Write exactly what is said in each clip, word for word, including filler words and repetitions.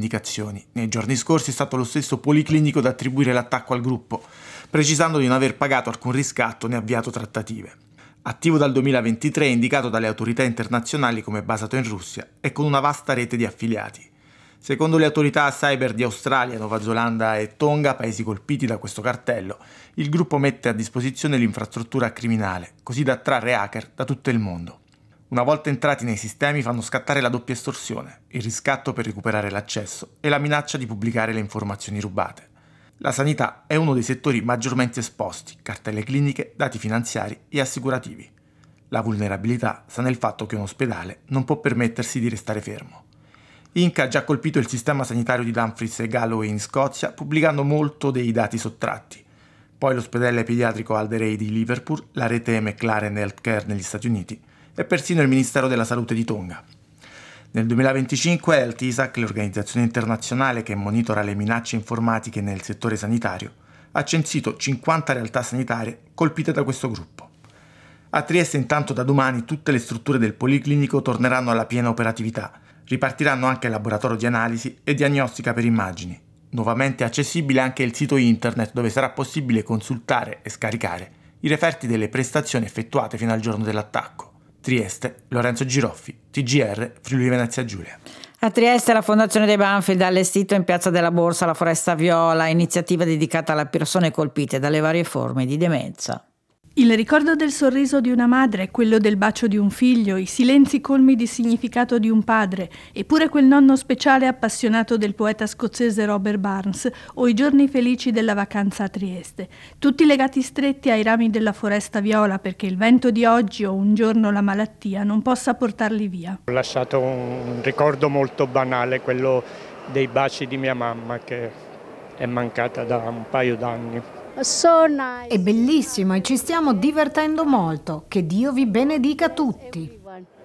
rivendicazioni. Nei giorni scorsi è stato lo stesso Policlinico ad attribuire l'attacco al gruppo, precisando di non aver pagato alcun riscatto né avviato trattative. Attivo dal duemilaventitré, indicato dalle autorità internazionali come basato in Russia e con una vasta rete di affiliati. Secondo le autorità cyber di Australia, Nuova Zelanda e Tonga, paesi colpiti da questo cartello, il gruppo mette a disposizione l'infrastruttura criminale, così da attrarre hacker da tutto il mondo. Una volta entrati nei sistemi fanno scattare la doppia estorsione, il riscatto per recuperare l'accesso e la minaccia di pubblicare le informazioni rubate. La sanità è uno dei settori maggiormente esposti, cartelle cliniche, dati finanziari e assicurativi. La vulnerabilità sta nel fatto che un ospedale non può permettersi di restare fermo. Inc ha già colpito il sistema sanitario di Dumfries e Galloway in Scozia, pubblicando molto dei dati sottratti. Poi l'ospedale pediatrico Alderey di Liverpool, la rete McLaren Healthcare negli Stati Uniti e persino il Ministero della Salute di Tonga. Nel duemilaventicinque Health I S A C, l'organizzazione internazionale che monitora le minacce informatiche nel settore sanitario, ha censito cinquanta realtà sanitarie colpite da questo gruppo. A Trieste intanto da domani tutte le strutture del Policlinico torneranno alla piena operatività. Ripartiranno anche il laboratorio di analisi e diagnostica per immagini. Nuovamente accessibile anche il sito internet dove sarà possibile consultare e scaricare i referti delle prestazioni effettuate fino al giorno dell'attacco. Trieste, Lorenzo Giroffi, T G R, Friuli Venezia Giulia. A Trieste la Fondazione De Banfield ha allestito in Piazza della Borsa la Foresta Viola, iniziativa dedicata alle persone colpite dalle varie forme di demenza. Il ricordo del sorriso di una madre, quello del bacio di un figlio, i silenzi colmi di significato di un padre, eppure quel nonno speciale appassionato del poeta scozzese Robert Burns, o i giorni felici della vacanza a Trieste, tutti legati stretti ai rami della Foresta Viola perché il vento di oggi o un giorno la malattia non possa portarli via. Ho lasciato un ricordo molto banale, quello dei baci di mia mamma che è mancata da un paio d'anni. So nice. È bellissimo e ci stiamo divertendo molto. Che Dio vi benedica tutti.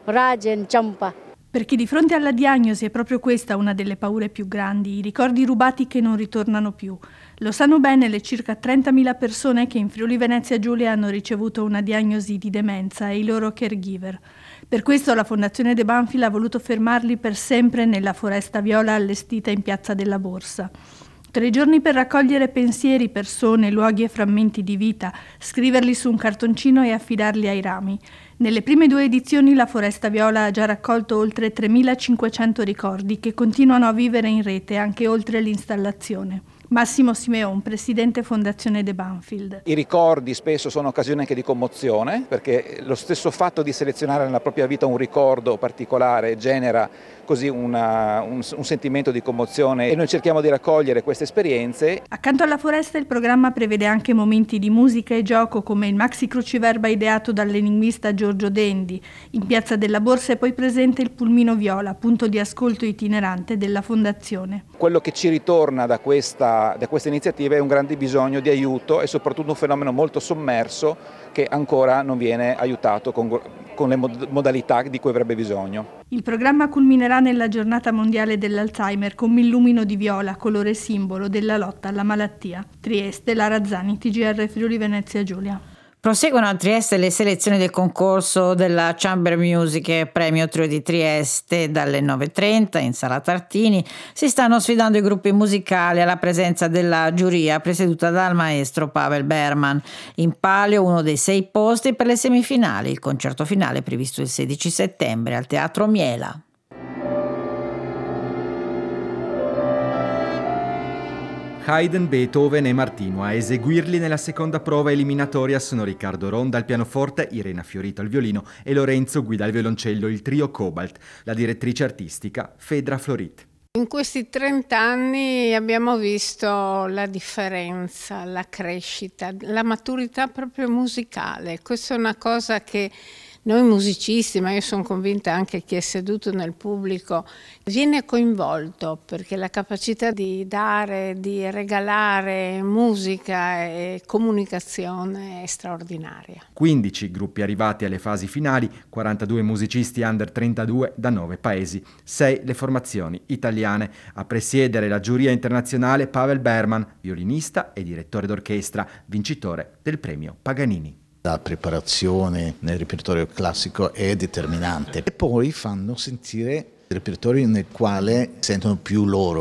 Perché di fronte alla diagnosi è proprio questa una delle paure più grandi, i ricordi rubati che non ritornano più. Lo sanno bene le circa trentamila persone che in Friuli Venezia Giulia hanno ricevuto una diagnosi di demenza e i loro caregiver. Per questo la Fondazione De Banfield ha voluto fermarli per sempre nella Foresta Viola allestita in Piazza della Borsa. Tre giorni per raccogliere pensieri, persone, luoghi e frammenti di vita, scriverli su un cartoncino e affidarli ai rami. Nelle prime due edizioni la Foresta Viola ha già raccolto oltre tremilacinquecento ricordi che continuano a vivere in rete anche oltre l'installazione. Massimo Simeon, presidente Fondazione De Banfield. I ricordi spesso sono occasione anche di commozione, perché lo stesso fatto di selezionare nella propria vita un ricordo particolare genera così una, un, un sentimento di commozione e noi cerchiamo di raccogliere queste esperienze. Accanto alla foresta il programma prevede anche momenti di musica e gioco come il maxi cruciverba ideato dall'enigmista Giorgio Dendi. In Piazza della Borsa è poi presente il Pulmino Viola, punto di ascolto itinerante della Fondazione. Quello che ci ritorna da questa, da questa iniziativa è un grande bisogno di aiuto e soprattutto un fenomeno molto sommerso che ancora non viene aiutato con, con le mod- modalità di cui avrebbe bisogno. Il programma culminerà nella giornata mondiale dell'Alzheimer con Millumino di Viola, colore simbolo della lotta alla malattia. Trieste, Lara Zani, T G R Friuli Venezia Giulia. Proseguono a Trieste le selezioni del concorso della Chamber Music Premio Trio di Trieste dalle nove e trenta in Sala Tartini. Si stanno sfidando i gruppi musicali alla presenza della giuria presieduta dal maestro Pavel Berman. In palio uno dei sei posti per le semifinali. Il concerto finale è previsto il sedici settembre al Teatro Miela. Haydn, Beethoven e Martino. A eseguirli nella seconda prova eliminatoria sono Riccardo Ronda al pianoforte, Irena Fiorito al violino e Lorenzo guida al violoncello il trio Cobalt. La direttrice artistica Fedra Florit. In questi trent'anni abbiamo visto la differenza, la crescita, la maturità proprio musicale. Questa è una cosa che noi musicisti, ma io sono convinta anche chi è seduto nel pubblico, viene coinvolto perché la capacità di dare, di regalare musica e comunicazione è straordinaria. quindici gruppi arrivati alle fasi finali, quarantadue musicisti under trentadue da nove paesi, sei le formazioni italiane. A presiedere la giuria internazionale Pavel Berman, violinista e direttore d'orchestra, vincitore del premio Paganini. La preparazione nel repertorio classico è determinante e poi fanno sentire il repertorio nel quale sentono più loro.